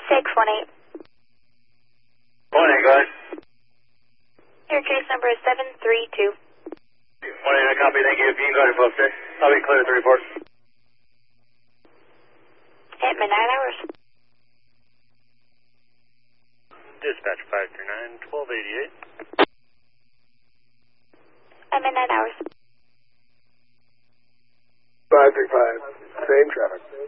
618. Morning, go ahead. Your case number is 732. Morning, I copy, thank you. If you can go ahead and post it, I'll be clear to report. At midnight hours. Dispatch 539-1288. At midnight hours. 535, same traffic.